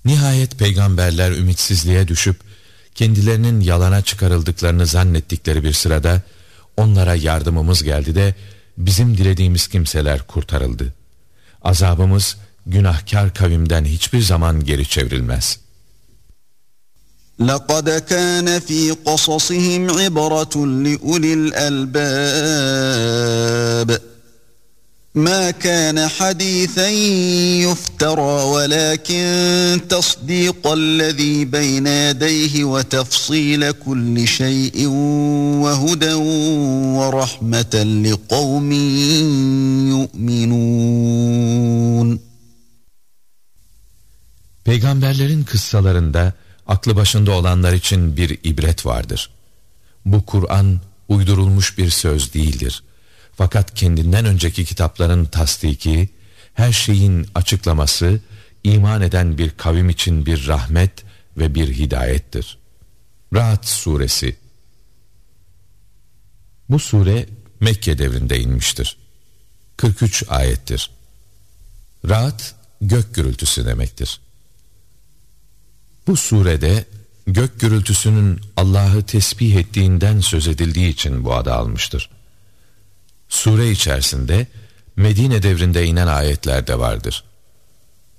Nihayet peygamberler ümitsizliğe düşüp kendilerinin yalana çıkarıldıklarını zannettikleri bir sırada onlara yardımımız geldi de bizim dilediğimiz kimseler kurtarıldı. Azabımız günahkar kavimden hiçbir zaman geri çevrilmez. لَقَدْ كَانَ فِي قَصَصِهِمْ عِبْرَةٌ لِأُولِي الْأَلْبَابِ مَا كَانَ حَدِيثًا يُفْتَرَى وَلَكِنْ تَصْدِيقَ الَّذِي بَيْنَ يَدَيْهِ وَتَفْصِيلَ كُلِّ شَيْءٍ وَهُدًى وَرَحْمَةً لِقَوْمٍ يُؤْمِنُونَ. Peygamberlerin kıssalarında aklı başında olanlar için bir ibret vardır. Bu Kur'an uydurulmuş bir söz değildir. Fakat kendinden önceki kitapların tasdiki, her şeyin açıklaması, iman eden bir kavim için bir rahmet ve bir hidayettir. Ra'd suresi. Bu sure Mekke devrinde inmiştir. 43 ayettir. Ra'd gök gürültüsü demektir. Bu surede gök gürültüsünün Allah'ı tesbih ettiğinden söz edildiği için bu adı almıştır. Sure içerisinde Medine devrinde inen ayetler de vardır.